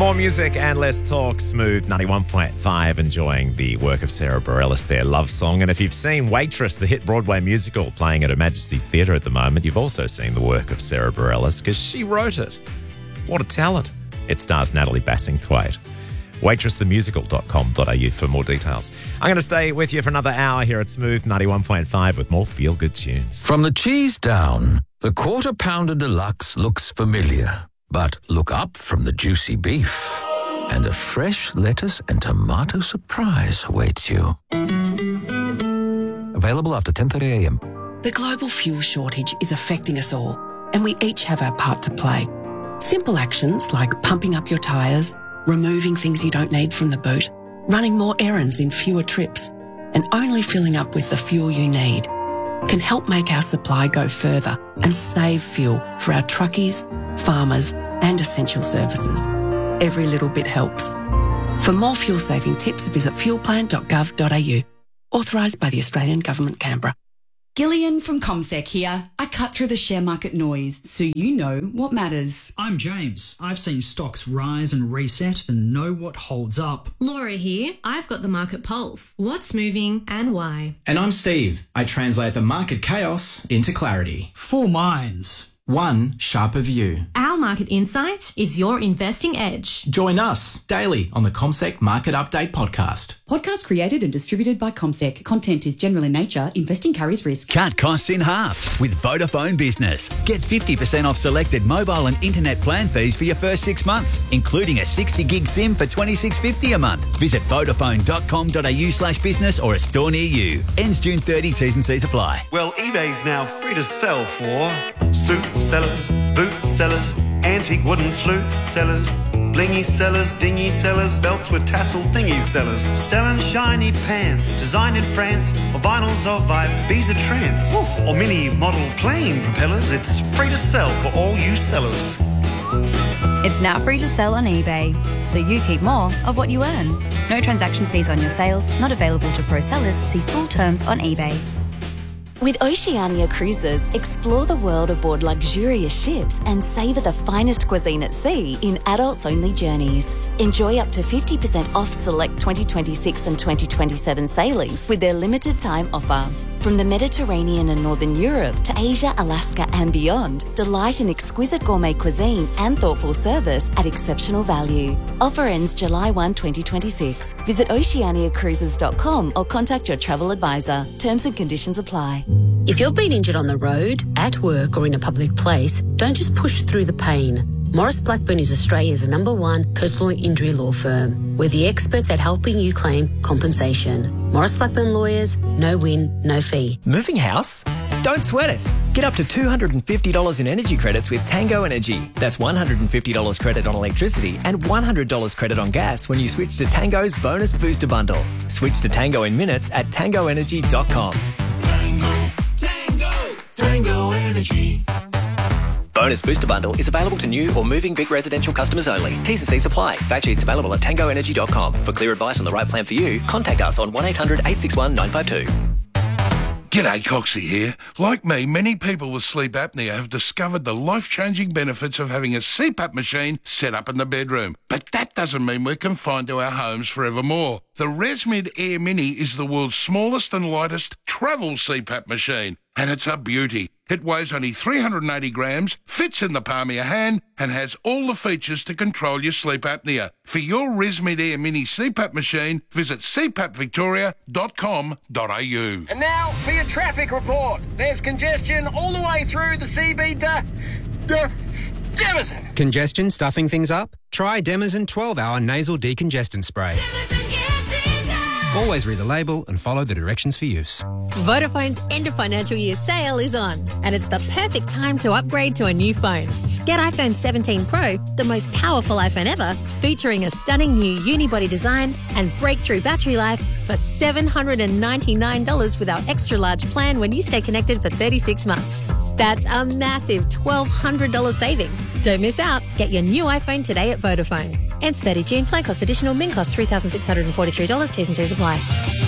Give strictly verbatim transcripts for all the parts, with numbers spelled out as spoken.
More music and less talk. Smooth ninety-one point five, enjoying the work of Sarah Bareilles, their love song. And if you've seen Waitress, the hit Broadway musical playing at Her Majesty's Theatre at the moment, you've also seen the work of Sarah Bareilles because she wrote it. What a talent. It stars Natalie Bassingthwaite. waitress the musical dot com dot a u for more details. I'm going to stay with you for another hour here at Smooth ninety-one point five with more feel-good tunes. From the cheese down, the Quarter Pounder Deluxe looks familiar. But look up from the juicy beef, and a fresh lettuce and tomato surprise awaits you. Available after ten thirty a m. The global fuel shortage is affecting us all, and we each have our part to play. Simple actions like pumping up your tyres, removing things you don't need from the boot, running more errands in fewer trips, and only filling up with the fuel you need can help make our supply go further and save fuel for our truckies, farmers and essential services. Every little bit helps. For more fuel-saving tips, visit fuel plan dot gov dot a u. Authorised by the Australian Government, Canberra. Gillian from CommSec here. I cut through the share market noise so you know what matters. I'm James. I've seen stocks rise and reset and know what holds up. Laura here. I've got the market pulse. What's moving and why? And I'm Steve. I translate the market chaos into clarity. Four minds. One sharper view. Our market insight is your investing edge. Join us daily on the CommSec Market Update podcast. Podcast created and distributed by CommSec. Content is general in nature. Investing carries risk. Cut costs in half with Vodafone Business. Get fifty percent off selected mobile and internet plan fees for your first six months, including a sixty gig SIM for twenty-six fifty a month. Visit vodafone dot com dot a u slash business or a store near you. Ends June thirtieth. T's and C's apply. Well, eBay's now free to sell for suit sellers, boot sellers, antique wooden flute sellers, blingy sellers, dingy sellers, belts with tassel thingy sellers, selling shiny pants designed in France, or vinyls of Ibiza trance, or mini model plane propellers. It's free to sell for all you sellers. It's now free to sell on eBay, so you keep more of what you earn. No transaction fees on your sales, not available to pro sellers. See full terms on eBay. With Oceania Cruises, explore the world aboard luxurious ships and savour the finest cuisine at sea in adults-only journeys. Enjoy up to fifty percent off select twenty twenty-six and twenty twenty-seven sailings with their limited time offer. From the Mediterranean and Northern Europe to Asia, Alaska and beyond, delight in exquisite gourmet cuisine and thoughtful service at exceptional value. Offer ends July first, twenty twenty-six. Visit oceania cruises dot com or contact your travel advisor. Terms and conditions apply. If you've been injured on the road, at work or in a public place, don't just push through the pain. Morris Blackburn is Australia's number one personal injury law firm. We're the experts at helping you claim compensation. Morris Blackburn Lawyers, no win, no fee. Moving house? Don't sweat it. Get up to two hundred fifty dollars in energy credits with Tango Energy. That's one hundred fifty dollars credit on electricity and one hundred dollars credit on gas when you switch to Tango's Bonus Booster Bundle. Switch to Tango in minutes at tango energy dot com. Tango, Tango, Tango Energy. Bonus Booster Bundle is available to new or moving big residential customers only. T's and C's apply. Fact sheets available at tango energy dot com. For clear advice on the right plan for you, contact us on one eight hundred eight six one nine five two. G'day, Coxie here. Like me, many people with sleep apnea have discovered the life-changing benefits of having a C PAP machine set up in the bedroom. But that doesn't mean we're confined to our homes forevermore. The ResMed Air Mini is the world's smallest and lightest travel C PAP machine, and it's a beauty. It weighs only three hundred eighty grams, fits in the palm of your hand, and has all the features to control your sleep apnea. For your ResMed Air Mini C PAP machine, visit c pap victoria dot com dot a u. And now for your traffic report. There's congestion all the way through the C B D. Demison. Congestion stuffing things up? Try Demison twelve hour nasal decongestant spray. Always read the label and follow the directions for use. Vodafone's end of financial year sale is on, and it's the perfect time to upgrade to a new phone. Get iPhone seventeen Pro, the most powerful iPhone ever, featuring a stunning new unibody design and breakthrough battery life for seven hundred ninety-nine dollars with our extra large plan when you stay connected for thirty-six months. That's a massive twelve hundred dollars saving. Don't miss out. Get your new iPhone today at Vodafone. Ends thirtieth of June. Plan cost additional. Min cost three thousand six hundred forty-three dollars. T's and C's apply.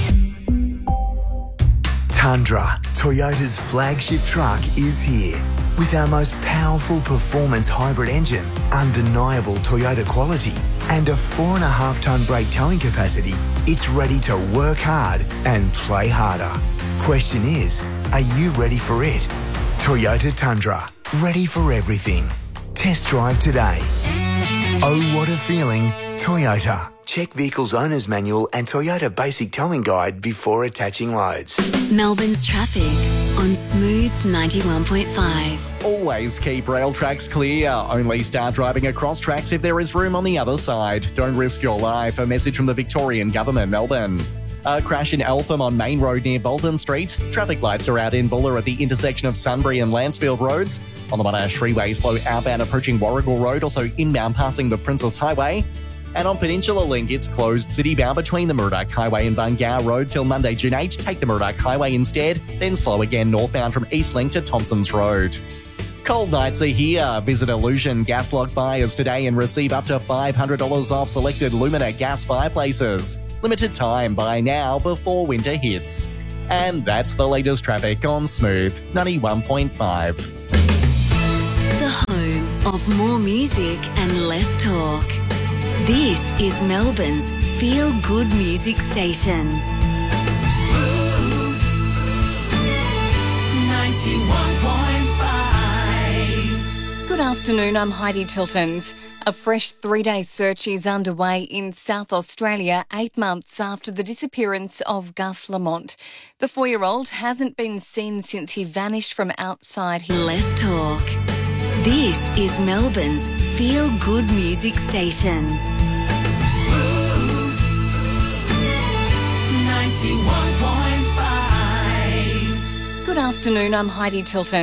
Tundra, Toyota's flagship truck, is here. With our most powerful performance hybrid engine, undeniable Toyota quality, and a four and a half tonne brake towing capacity, it's ready to work hard and play harder. Question is, are you ready for it? Toyota Tundra, ready for everything. Test drive today. Oh, what a feeling, Toyota. Check Vehicle's Owner's Manual and Toyota Basic Towing Guide before attaching loads. Melbourne's traffic on Smooth ninety-one point five. Always keep rail tracks clear. Only start driving across tracks if there is room on the other side. Don't risk your life. A message from the Victorian Government, Melbourne. A crash in Eltham on Main Road near Bolton Street. Traffic lights are out in Buller at the intersection of Sunbury and Lancefield Roads. On the Monash Freeway, slow outbound approaching Warrigal Road, also inbound passing the Princess Highway. And on Peninsula Link, it's closed city-bound between the Murdoch Highway and Bungow Roads till Monday, June eighth. Take the Murdoch Highway instead, then slow again northbound from East Link to Thompson's Road. Cold nights are here. Visit Illusion Gas Lock Buyers today and receive up to five hundred dollars off selected Lumina gas fireplaces. Limited time, buy now before winter hits. And that's the latest traffic on Smooth ninety-one point five. The home of more music and less talk. This is Melbourne's feel-good music station. Smooth ninety-one point five. Good afternoon, I'm Heidi Tiltons. A fresh three-day search is underway in South Australia eight months after the disappearance of Gus Lamont. The four-year-old hasn't been seen since he vanished from outside his... Less talk. This is Melbourne's feel-good music station. Smooth ninety-one point five. Good afternoon, I'm Heidi Tilton.